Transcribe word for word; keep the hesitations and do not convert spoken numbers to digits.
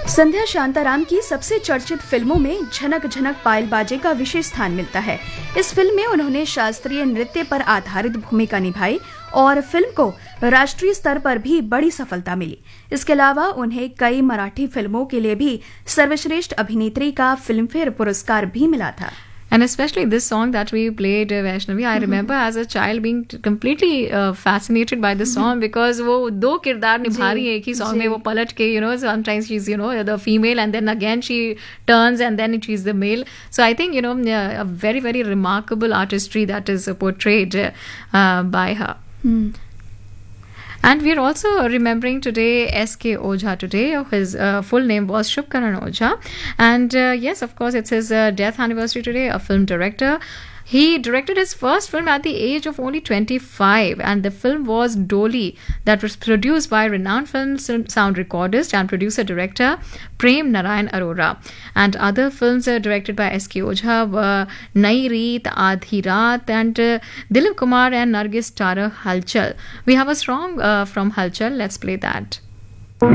संध्या शांताराम की सबसे चर्चित फिल्मों में झनक झनक पायल बाजे का विशेष स्थान मिलता है। इस फिल्म में उन्होंने शास्त्रीय नृत्य पर आधारित भूमिका निभाई और फिल्म को राष्ट्रीय स्तर पर भी बड़ी सफलता मिली। इसके अलावा उन्हें कई मराठी फिल्मों के लिए भी सर्वश्रेष्ठ अभिनेत्री का फिल्मफेयर पुरस्कार भी मिला था। And especially this song that we played, uh, Vaishnavi, I mm-hmm. remember as a child being t- completely uh, fascinated by the song mm-hmm. because वो दो किरदार निभा रही है एक ही song में, वो पलट के, you know, sometimes she's, you know, the female and then again she turns and then she's the male. So I think, you know, a very, very remarkable artistry that is portrayed uh, by her. Mm. And we're also remembering today S K Ojha today. His uh, full name was Shubkaran Ojha. And uh, yes, of course, it's his uh, death anniversary today, a film director. He directed his first film at the age of only twenty-five, and the film was Doli, that was produced by renowned film sound recordist and producer-director Prem Narayan Arora. And other films uh, directed by S K Ojha were Nai Reet, Aadhi Raat, and uh, Dilip Kumar and Nargis Tara Halchal. We have a song uh, from Halchal. Let's play that.